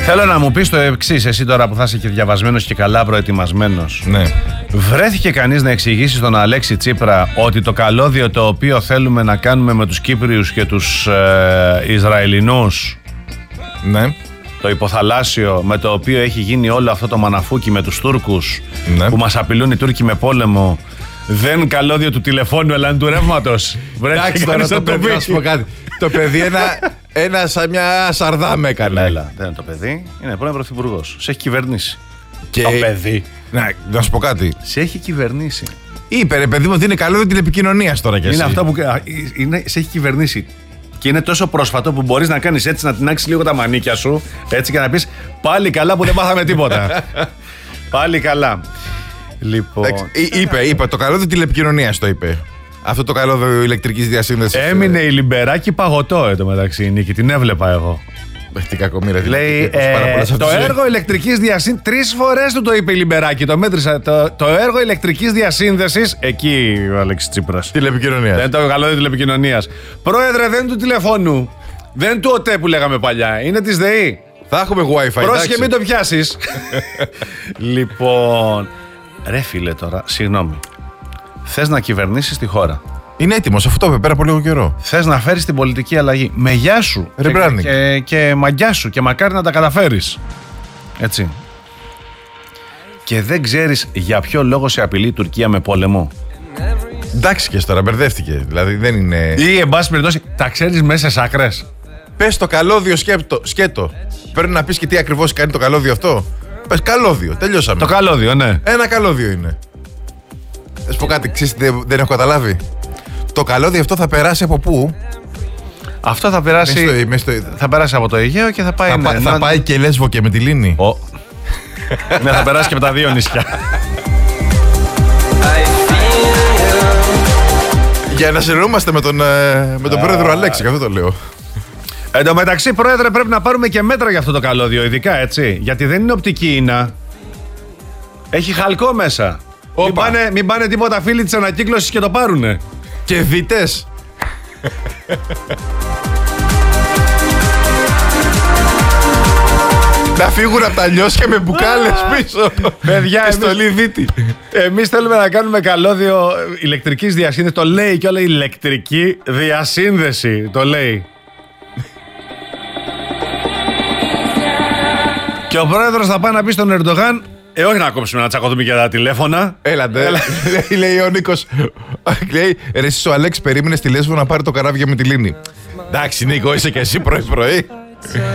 Θέλω να μου πεις το εξής, εσύ τώρα που θα είσαι και διαβασμένος και καλά προετοιμασμένος. Ναι. Βρέθηκε κανείς να εξηγήσει στον Αλέξη Τσίπρα ότι το καλώδιο το οποίο θέλουμε να κάνουμε με τους Κύπριους και τους Ισραηλινούς, Ναι. το υποθαλάσσιο με το οποίο έχει γίνει όλο αυτό το μαναφούκι με τους Τούρκους, Ναι. που μας απειλούν οι Τούρκοι με πόλεμο, δεν καλώδιο του τηλεφώνου αλλά είναι του ρεύματος? Εντάξει τώρα το παιδί, να σου πω κάτι. Το παιδί σαν μια σαρδά με έκανε. Έλα, δεν είναι το παιδί, είναι πρώην πρωθυπουργός. Σε έχει κυβερνήσει. Και... Το παιδί. Να σου πω κάτι. Σε έχει κυβερνήσει. Είπε ρε παιδί μου ότι είναι καλώδιο τηλεπικοινωνίας τώρα κι εσύ. Είναι αυτό που σε έχει κυβερνήσει. Και είναι τόσο πρόσφατο που μπορείς να κάνεις έτσι, να τεινάξεις λίγο τα μανίκια σου, έτσι, και να πεις πάλι καλά που δεν μάθαμε τίποτα. Πάλι καλά. Λοιπόν. Είπε το καλώδιο τηλεπικοινωνίας, το είπε. Αυτό το καλώδιο ηλεκτρικής διασύνδεσης. Έμεινε η Λιμπεράκη παγωτό εντωμεταξύ η Νίκη, την έβλεπα εγώ. Τι κακομοίρα. Λέει το έργο ηλεκτρικής διασύνδεσης. 3 φορές του το είπε η Λιμπεράκη. Το μέτρησα. Το έργο ηλεκτρικής διασύνδεσης. Εκεί ο Αλέξης Τσίπρας. Τηλεπικοινωνίας. Δεν το καλώδιο τηλεπικοινωνίας. Πρόεδρε, δεν είναι του τηλεφώνου. Δεν είναι του ΟΤΕ που λέγαμε παλιά. Είναι της ΔΕΗ. Θα έχουμε wifi. Πρόσεχε, μην το πιάσεις. Λοιπόν. Ρε φίλε τώρα, συγγνώμη. Θες να κυβερνήσεις τη χώρα. Είναι έτοιμος, αυτό το είπε πέρα από λίγο καιρό. Θες να φέρεις την πολιτική αλλαγή. Με γεια σου. Και μαγκιά σου. Και μακάρι να τα καταφέρεις. Έτσι. Και δεν ξέρεις για ποιο λόγο σε απειλεί η Τουρκία με πόλεμο. Εντάξει και τώρα, μπερδεύτηκε. Δηλαδή δεν είναι. Ή εν πάση περιπτώσει, τα ξέρεις μέσα σε άκρες. Πες το καλώδιο σκέτο. Πρέπει να πεις και τι ακριβώς κάνει το καλώδιο αυτό. Πες καλώδιο, τελειώσαμε. Το καλώδιο, ναι. Ένα καλώδιο είναι. Θα σου πω κάτι, ξέρεις, δεν έχω καταλάβει. Το καλώδιο αυτό θα περάσει από πού? Αυτό θα περάσει. Θα περάσει από το Αιγαίο και θα πάει. Θα πάει και Λέσβο και Μυτιλήνη. Ναι, θα περάσει και με τα δύο νησιά. Για να συνεννοούμαστε με τον πρόεδρο Αλέξη, και αυτό το λέω. Εν τω μεταξύ, πρόεδρε, πρέπει να πάρουμε και μέτρα για αυτό το καλώδιο, ειδικά έτσι. Γιατί δεν είναι οπτική ίνα. Έχει χαλκό μέσα. Μην πάνε τίποτα φίλοι της ανακύκλωσης και το πάρουνε. Και δίτες. Να φύγουν από τα λιώσια με μπουκάλες πίσω. Παιδιά, στολή δίτη. Εμείς θέλουμε να κάνουμε καλώδιο ηλεκτρικής διασύνδεσης. Το λέει και όλα, ηλεκτρική διασύνδεση. Το λέει. Και ο πρόεδρος θα πάει να πει στον Ερντογάν, όχι να κόψουμε να τσακωθούμε για τα τηλέφωνα. Έλατε. Λέει ο Νίκος. Λέει, ρε εσείς ο Αλέξη περίμενε στη Λέσβο να πάρει το καράβι για Μυτιλήνη. Εντάξει Νίκο, είσαι και εσύ πρωί-πρωί.